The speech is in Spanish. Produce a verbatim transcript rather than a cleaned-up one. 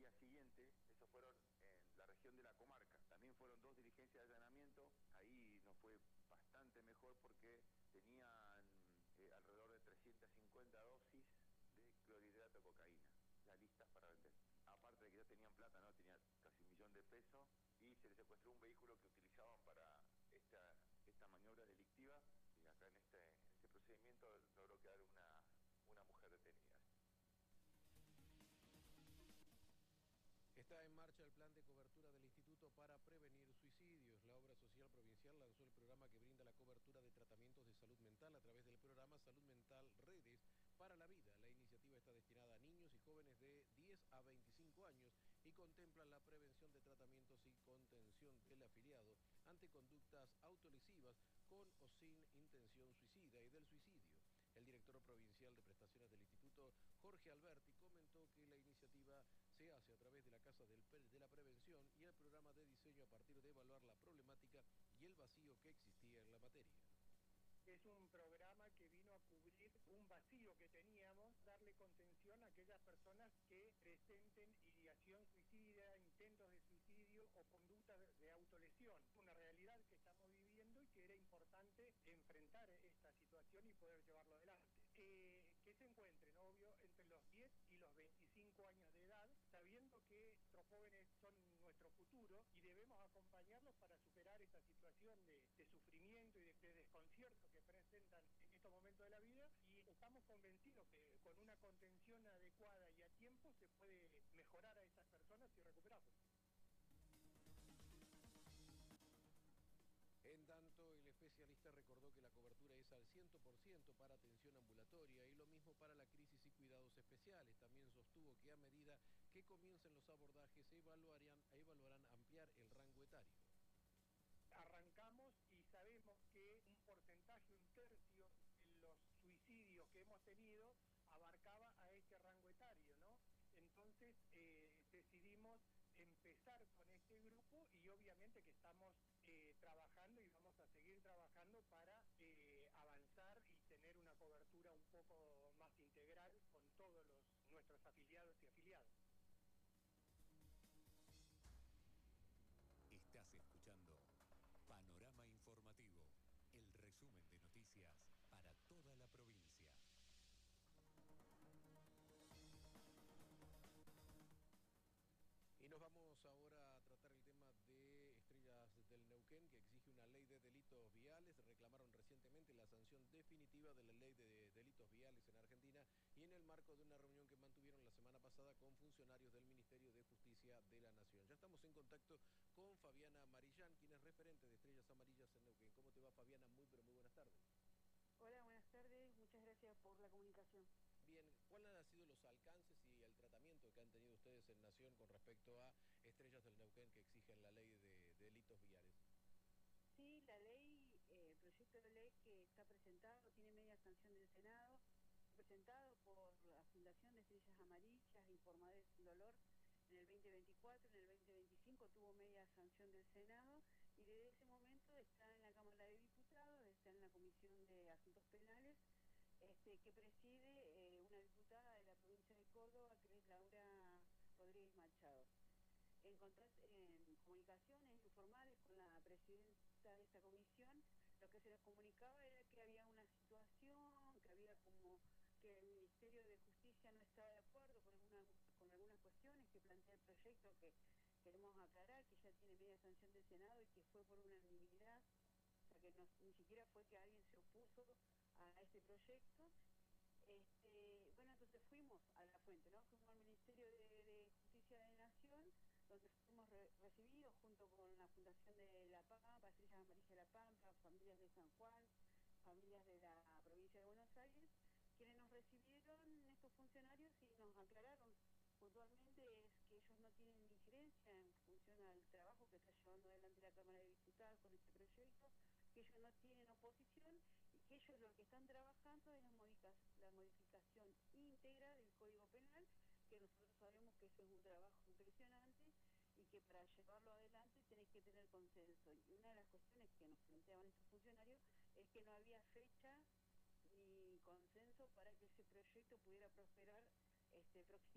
día siguiente, esos fueron en la región de la comarca. También fueron dos diligencias de allanamiento, ahí nos fue bastante mejor porque tenían eh, alrededor de trescientas cincuenta dosis de clorhidrato de cocaína, ya listas para vender. Aparte de que ya tenían plata, ¿no? Tenían casi un millón de pesos y se les secuestró un vehículo que utilizaban para esta, esta maniobra delictiva y acá en este, en este procedimiento logró quedar una, una mujer detenida. Está en marcha el plan de cobertura del Instituto para Prevenir Suicidios. La obra social provincial lanzó el programa que brinda la cobertura de tratamientos de salud mental a través del programa Salud Mental Redes para la Vida. La iniciativa está destinada a niños y jóvenes de diez a veinticinco años y contempla la prevención de tratamientos y contención del afiliado ante conductas autolesivas con o sin intención suicida y del suicidio. El director provincial de prestaciones del instituto, Jorge Alberti, comentó que la iniciativa se hace a través de la Casa del, de la Prevención y el programa de diseño a partir de evaluar la problemática y el vacío que existía en la materia. Es un programa que vino a cubrir un vacío que teníamos, darle contención a aquellas personas que presenten ideación suicida, intentos de suicidio o conductas de autolesión. Una realidad que estamos viviendo y que era importante enfrentar esta situación y poder llevarlo adelante. Eh, que se encuentren, obvio, entre los diez y los veinticinco años de edad, sabiendo que nuestros jóvenes son nuestro futuro y debemos acompañarlos para superar esta situación de, de sufrimiento y de, de desconcierto que presentan en estos momentos de la vida, y estamos convencidos que con una contención adecuada y a tiempo se puede mejorar a esas personas y recuperarlos. En tanto, el especialista recordó que la cobertura es al cien por ciento para atención ambulatoria y lo mismo para la crisis y cuidados especiales. También sostuvo que a medida que comiencen los abordajes se evaluarían, evaluarán ampliar el rango etario. Arrancamos y sabemos que un porcentaje, un tercio de los suicidios que hemos tenido abarcaba a este rango etario, ¿no? Entonces eh, decidimos empezar con este grupo y obviamente que estamos eh, trabajando y vamos a seguir trabajando para eh, avanzar y tener una cobertura un poco más integral con todos los, nuestros afiliados y afiliadas. Estás escuchando Panorama Informativo, el resumen de noticias para toda la provincia. Y nos vamos ahora a tratar el tema de Estrellas del Neuquén, que exige una ley de delitos viales. Reclamaron recientemente la sanción definitiva de la ley de delitos viales en Argentina y en el marco de una reunión que mantuvieron la semana pasada con funcionarios del Ministerio de Justicia de la Nación. Ya estamos en contacto con Fabiana Marillán, quien es referente de Estrellas Amarillas en Neuquén. ¿Cómo te va, Fabiana? Muy, pero muy buenas tardes. Hola, buenas tardes. Muchas gracias por la comunicación. Bien, ¿cuáles han sido los alcances y el tratamiento que han tenido ustedes en Nación con respecto a Estrellas del Neuquén que exigen la ley de, de delitos viales? Sí, la ley, eh, el proyecto de ley que está presentado tiene media sanción del Senado, presentado por la Fundación de Estrellas Amarillas, Informadores sin Dolor, en el veinte veinticuatro, en el veinte veinticinco tuvo media sanción del Senado y desde ese momento está en la Cámara de Diputados, está en la Comisión de Asuntos Penales, Este, que preside eh, una diputada de la provincia de Córdoba, que es Laura Rodríguez Machado. En, en comunicaciones informales con la presidenta de esta comisión, lo que se les comunicaba era que había una situación, que había como que el Ministerio de Justicia no estaba de acuerdo con, alguna, con algunas cuestiones que plantea el proyecto, que queremos aclarar, que ya tiene media sanción del Senado y que fue por unanimidad, o sea que no, ni siquiera fue que alguien se opuso a este proyecto. Este, bueno, entonces fuimos a la fuente, ¿no? Fuimos al Ministerio de, de Justicia de la Nación, donde fuimos re recibidos junto con la Fundación de La Pampa, Estrellas Amarillas de La Pampa, familias de San Juan, familias de la provincia de Buenos Aires, quienes nos recibieron estos funcionarios y nos aclararon puntualmente es que ellos no tienen injerencia en función al trabajo que está llevando adelante la Cámara de Diputados con este proyecto, que ellos no tienen oposición y que ellos lo que están trabajando es la, modific la modificación íntegra del Código Penal, que nosotros sabemos que eso es un trabajo impresionante y que para llevarlo adelante tenés que tener consenso. Y una de las cuestiones que nos planteaban estos funcionarios es que no había fecha ni consenso para que ese proyecto pudiera prosperar este próximo